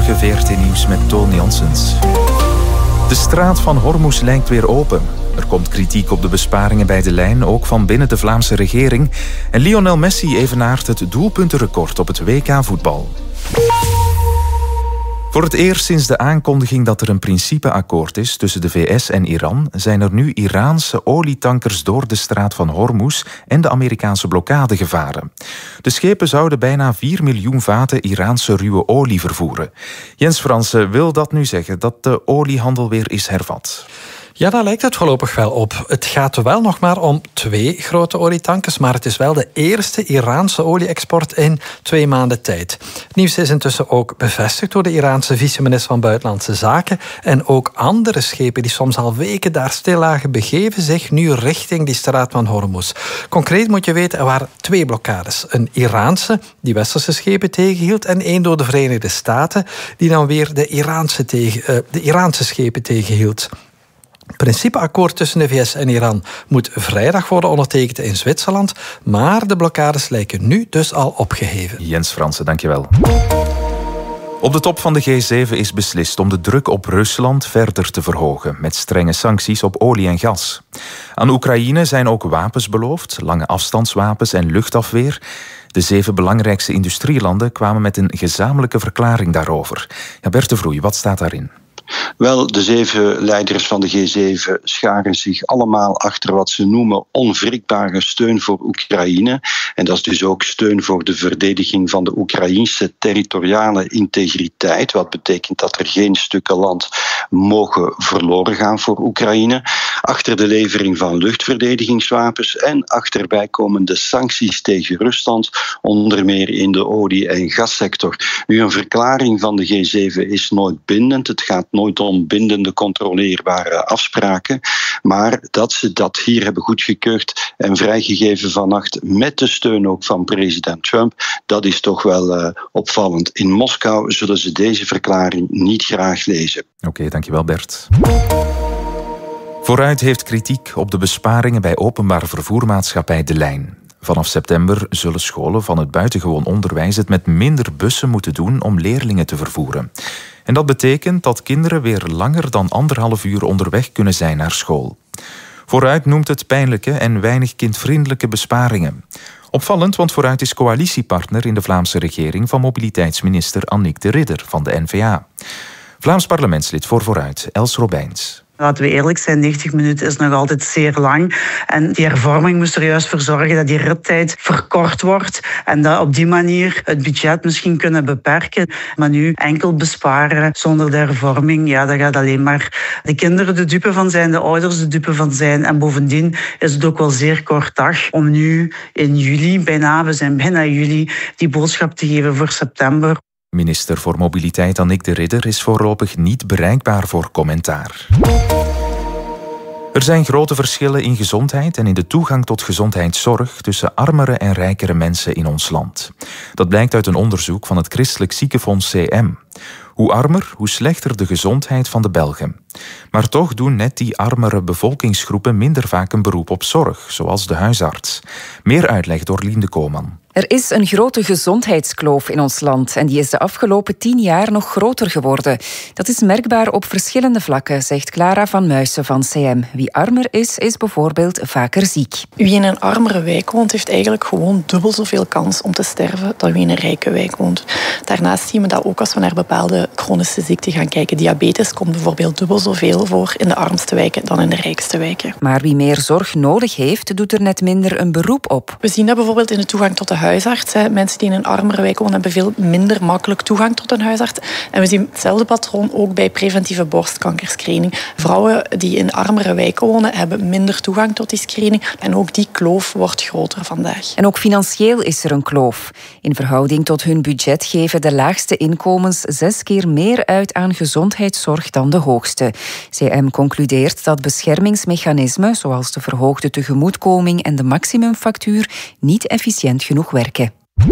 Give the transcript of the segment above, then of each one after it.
Goedemorgen, VRT Nieuws met Toon Janssens. De straat van Hormuz lijkt weer open. Er komt kritiek op de besparingen bij de lijn, ook van binnen de Vlaamse regering. En Lionel Messi evenaart het doelpuntenrecord op het WK voetbal. Voor het eerst sinds de aankondiging dat er een principeakkoord is tussen de VS en Iran, zijn er nu Iraanse olietankers door de straat van Hormuz en de Amerikaanse blokkade gevaren. De schepen zouden bijna 4 miljoen vaten Iraanse ruwe olie vervoeren. Jens Fransen, wil dat nu zeggen dat de oliehandel weer is hervat? Ja, daar lijkt het voorlopig wel op. Het gaat wel nog maar om 2 grote olietankers, maar het is wel de eerste Iraanse olie-export in 2 maanden tijd. Het nieuws is intussen ook bevestigd door de Iraanse vice-minister van Buitenlandse Zaken. En ook andere schepen die soms al weken daar stil lagen, begeven zich nu richting die straat van Hormuz. Concreet moet je weten, er waren 2 blokkades. Een Iraanse, die westerse schepen tegenhield, en 1 door de Verenigde Staten, die dan weer de Iraanse schepen tegenhield. Het principeakkoord tussen de VS en Iran moet vrijdag worden ondertekend in Zwitserland, maar de blokkades lijken nu dus al opgeheven. Jens Fransen, dankjewel. Op de top van de G7 is beslist om de druk op Rusland verder te verhogen, met strenge sancties op olie en gas. Aan Oekraïne zijn ook wapens beloofd, lange afstandswapens en luchtafweer. De 7 belangrijkste industrielanden kwamen met een gezamenlijke verklaring daarover. Ja, Bert de Vroei, wat staat daarin? Wel, de 7 leiders van de G7 scharen zich allemaal achter wat ze noemen onwrikbare steun voor Oekraïne. En dat is dus ook steun voor de verdediging van de Oekraïnse territoriale integriteit. Wat betekent dat er geen stukken land mogen verloren gaan voor Oekraïne. Achter de levering van luchtverdedigingswapens en achter bijkomende sancties tegen Rusland, onder meer in de olie- en gassector. Nu, een verklaring van de G7 is nooit bindend. Het gaat nooit om bindende, controleerbare afspraken. Maar dat ze dat hier hebben goedgekeurd en vrijgegeven vannacht met de steun ook van president Trump, dat is toch wel opvallend. In Moskou zullen ze deze verklaring niet graag lezen. Oké, dankjewel Bert. Vooruit heeft kritiek op de besparingen bij openbaar vervoermaatschappij De Lijn. Vanaf september zullen scholen van het buitengewoon onderwijs het met minder bussen moeten doen om leerlingen te vervoeren. En dat betekent dat kinderen weer langer dan 1,5 uur onderweg kunnen zijn naar school. Vooruit noemt het pijnlijke en weinig kindvriendelijke besparingen. Opvallend, want Vooruit is coalitiepartner in de Vlaamse regering van mobiliteitsminister Annick de Ridder van de N-VA. Vlaams parlementslid voor Vooruit, Els Robijns. Laten we eerlijk zijn, 90 minuten is nog altijd zeer lang. En die hervorming moest er juist voor zorgen dat die rittijd verkort wordt. En dat op die manier het budget misschien kunnen beperken. Maar nu enkel besparen zonder de hervorming, ja, daar gaat alleen maar de kinderen de dupe van zijn, de ouders de dupe van zijn. En bovendien is het ook wel zeer kort dag om nu in juli, we zijn bijna juli, die boodschap te geven voor september. Minister voor Mobiliteit Annick de Ridder is voorlopig niet bereikbaar voor commentaar. Er zijn grote verschillen in gezondheid en in de toegang tot gezondheidszorg tussen armere en rijkere mensen in ons land. Dat blijkt uit een onderzoek van het Christelijk Ziekenfonds CM. Hoe armer, hoe slechter de gezondheid van de Belgen. Maar toch doen net die armere bevolkingsgroepen minder vaak een beroep op zorg, zoals de huisarts. Meer uitleg door Lien Koolman. Er is een grote gezondheidskloof in ons land en die is de afgelopen 10 jaar nog groter geworden. Dat is merkbaar op verschillende vlakken, zegt Clara van Muijsen van CM. Wie armer is, is bijvoorbeeld vaker ziek. Wie in een armere wijk woont, heeft eigenlijk gewoon dubbel zoveel kans om te sterven dan wie in een rijke wijk woont. Daarnaast zien we dat ook als we naar bepaalde chronische ziekten gaan kijken. Diabetes komt bijvoorbeeld dubbel zoveel voor in de armste wijken dan in de rijkste wijken. Maar wie meer zorg nodig heeft, doet er net minder een beroep op. We zien dat bijvoorbeeld in de toegang tot de huisarts. Mensen die in een armere wijk wonen hebben veel minder makkelijk toegang tot een huisarts. En we zien hetzelfde patroon ook bij preventieve borstkankerscreening. Vrouwen die in armere wijken wonen hebben minder toegang tot die screening. En ook die kloof wordt groter vandaag. En ook financieel is er een kloof. In verhouding tot hun budget geven de laagste inkomens 6 keer meer uit aan gezondheidszorg dan de hoogste. CM concludeert dat beschermingsmechanismen, zoals de verhoogde tegemoetkoming en de maximumfactuur, niet efficiënt genoeg werken.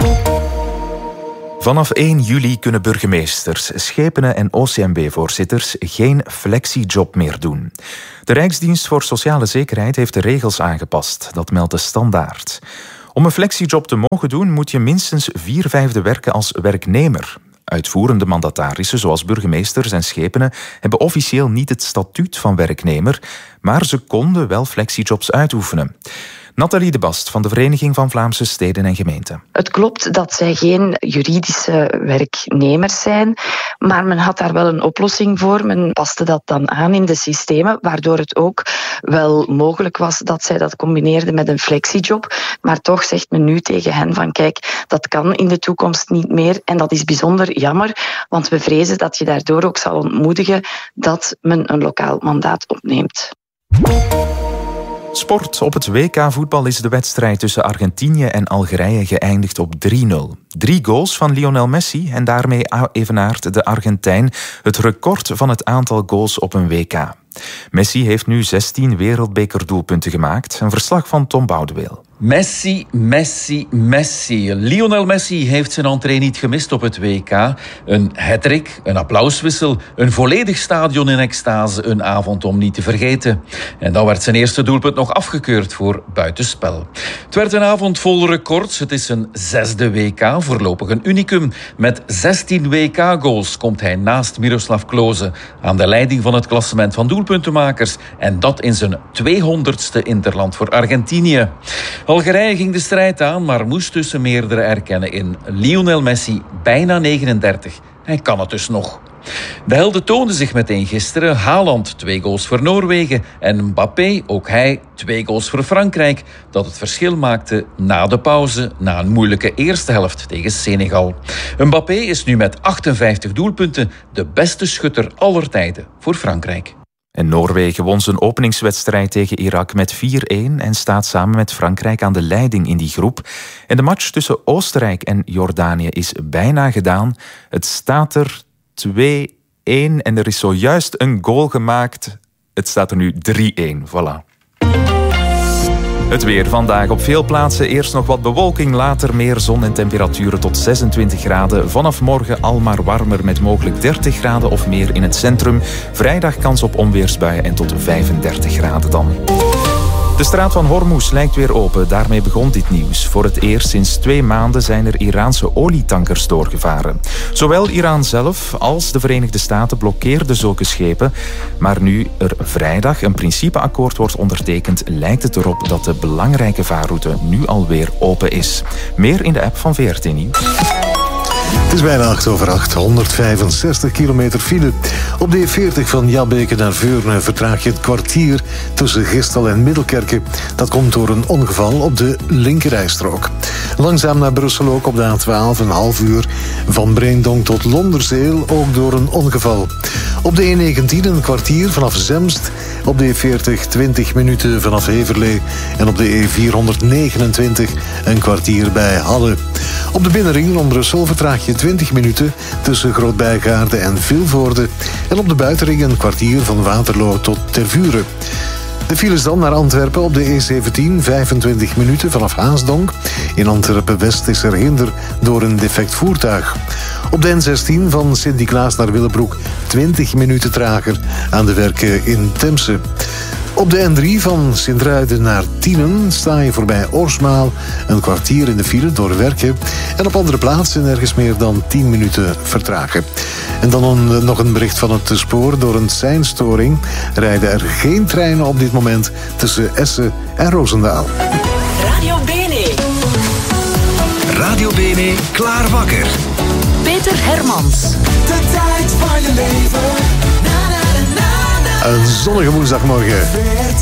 Vanaf 1 juli kunnen burgemeesters, schepenen en OCMW-voorzitters geen flexiejob meer doen. De Rijksdienst voor Sociale Zekerheid heeft de regels aangepast. Dat meldt de Standaard. Om een flexiejob te mogen doen, moet je minstens 4/5 werken als werknemer. Uitvoerende mandatarissen, zoals burgemeesters en schepenen, hebben officieel niet het statuut van werknemer, maar ze konden wel flexijobs uitoefenen. Nathalie de Bast van de Vereniging van Vlaamse Steden en Gemeenten. Het klopt dat zij geen juridische werknemers zijn, maar men had daar wel een oplossing voor. Men paste dat dan aan in de systemen, waardoor het ook wel mogelijk was dat zij dat combineerden met een flexiejob. Maar toch zegt men nu tegen hen van kijk, dat kan in de toekomst niet meer. En dat is bijzonder jammer, want we vrezen dat je daardoor ook zal ontmoedigen dat men een lokaal mandaat opneemt. Sport. Op het WK-voetbal is de wedstrijd tussen Argentinië en Algerije geëindigd op 3-0. 3 goals van Lionel Messi en daarmee evenaart de Argentijn het record van het aantal goals op een WK. Messi heeft nu 16 wereldbekerdoelpunten gemaakt. Een verslag van Tom Boudeweel. Messi, Messi, Messi. Lionel Messi heeft zijn entree niet gemist op het WK. Een hattrick, een applauswissel, een volledig stadion in extase, een avond om niet te vergeten. En dan werd zijn eerste doelpunt nog afgekeurd voor buitenspel. Het werd een avond vol records. Het is zijn 6e WK, voorlopig een unicum. Met 16 WK-goals komt hij naast Miroslav Klose aan de leiding van het klassement van doelpuntenmakers. En dat in zijn 200ste interland voor Argentinië. Algerije ging de strijd aan, maar moest tussen meerdere erkennen in Lionel Messi, bijna 39. Hij kan het dus nog. De helden toonden zich meteen gisteren. Haaland 2 goals voor Noorwegen en Mbappé, ook hij, 2 goals voor Frankrijk, dat het verschil maakte na de pauze, na een moeilijke eerste helft tegen Senegal. Mbappé is nu met 58 doelpunten de beste schutter aller tijden voor Frankrijk. En Noorwegen won zijn openingswedstrijd tegen Irak met 4-1 en staat samen met Frankrijk aan de leiding in die groep. En de match tussen Oostenrijk en Jordanië is bijna gedaan. Het staat er 2-1 en er is zojuist een goal gemaakt. Het staat er nu 3-1, voilà. Het weer vandaag op veel plaatsen. Eerst nog wat bewolking, later meer zon en temperaturen tot 26 graden. Vanaf morgen al maar warmer met mogelijk 30 graden of meer in het centrum. Vrijdag kans op onweersbuien en tot 35 graden dan. De straat van Hormuz lijkt weer open. Daarmee begon dit nieuws. Voor het eerst sinds 2 maanden zijn er Iraanse olietankers doorgevaren. Zowel Iran zelf als de Verenigde Staten blokkeerden zulke schepen. Maar nu er vrijdag een principeakkoord wordt ondertekend, lijkt het erop dat de belangrijke vaarroute nu alweer open is. Meer in de app van VRT Nieuws. Het is bijna 7:08, 165 kilometer file. Op de E40 van Jabbeke naar Veurne vertraag je het kwartier tussen Gistel en Middelkerke. Dat komt door een ongeval op de linkerrijstrook. Langzaam naar Brussel ook op de A12, een half uur. Van Breendonk tot Londerzeel, ook door een ongeval. Op de E19 een kwartier vanaf Zemst. Op de E40 20 minuten vanaf Heverlee. En op de E429 een kwartier bij Halle. Op de binnenring rond Brussel vertraag je 20 minuten tussen Groot-Bijgaarde en Vilvoorde. En op de buitenring een kwartier van Waterloo tot Tervuren. De files dan naar Antwerpen op de E17, 25 minuten vanaf Haasdonk. In Antwerpen-West is er hinder door een defect voertuig. Op de N16 van Sint-Niklaas naar Willebroek 20 minuten trager aan de werken in Temse. Op de N3 van Sint-Truiden naar Tienen sta je voorbij Oorsmaal een kwartier in de file door werken. En op andere plaatsen ergens meer dan 10 minuten vertragen. En dan nog een bericht van het spoor. Door een seinstoring rijden er geen treinen op dit moment tussen Essen en Roosendaal. Radio Bene. Radio Bene, klaar wakker. Peter Hermans. De tijd van je leven. Een zonnige woensdagmorgen.